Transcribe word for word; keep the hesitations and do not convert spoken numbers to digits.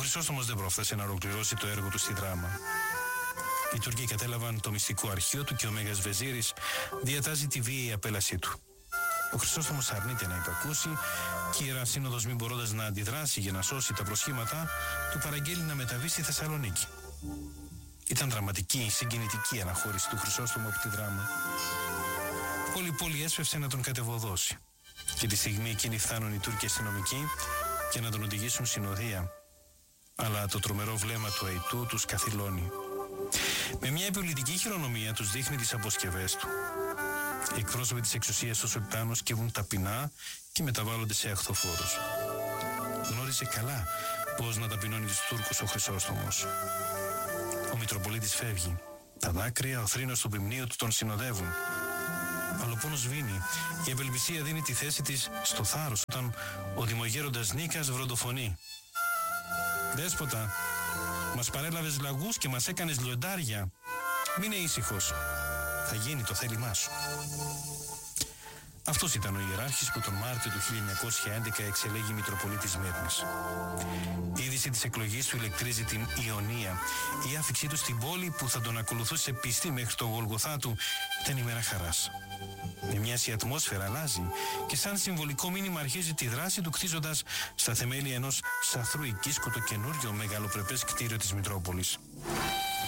Χρυσόστομος δεν πρόφτασε να ολοκληρώσει το έργο του στη Δράμα. Οι Τούρκοι κατέλαβαν το μυστικό αρχείο του και ο Μέγας Βεζίρης διατάζει τη βίαιη απέλασή του. Ο Χρυσόστομος αρνείται να υπακούσει και η Ιερά Σύνοδος, μην μπορώντας να αντιδράσει για να σώσει τα προσχήματα, του παραγγέλει να μεταβεί στη Θεσσαλονίκη. Ήταν δραματική, συγκινητική αναχώρηση του Χρυσόστομου από τη Δράμα. Όλη η πόλη έσπευσε να τον κατεβοδώσει. Και τη στιγμή εκείνη φτάνουν οι Τούρκοι αστυνομικοί και να τον οδηγήσουν συνοδεία. Αλλά το τρομερό βλέμμα του Αητού τους καθυλώνει. Με μια επιβλητική χειρονομία τους δείχνει τις αποσκευές του. Οι εκπρόσωποι της εξουσίας του Σουλτάνου σκεύουν ταπεινά και μεταβάλλονται σε αχθοφόρους. Γνώριζε καλά πώς να ταπεινώνει τους Τούρκους ο Χρυσόστομος. Ο Μητροπολίτης φεύγει. Τα δάκρυα, ο θρήνος του ποιμνίου του τον συνοδεύουν. Αλλά ο πόνος σβήνει. Η απελπισία δίνει τη θέση της στο θάρρος όταν ο δημογέροντας Νίκας βροντοφωνεί. «Δέσποτα, μας παρέλαβες λαγούς και μας έκανες λιοντάρια. Μείνε ήσυχος. Θα γίνει το θέλημά σου». Αυτός ήταν ο ιεράρχης που τον Μάρτιο του χίλια εννιακόσια έντεκα εξελέγει Μητροπολίτης Σμύρνης. Η είδηση της εκλογής του ηλεκτρίζει την Ιωνία. Η άφηξή του στην πόλη που θα τον ακολουθούσε πιστή μέχρι το Γολγοθά του ήταν ημέρα χαράς. Με μιας η ατμόσφαιρα αλλάζει και σαν συμβολικό μήνυμα αρχίζει τη δράση του, κτίζοντας στα θεμέλια ενός σαθρού οικίσκου το καινούριο μεγαλοπρεπές κτίριο της Μητρόπολης.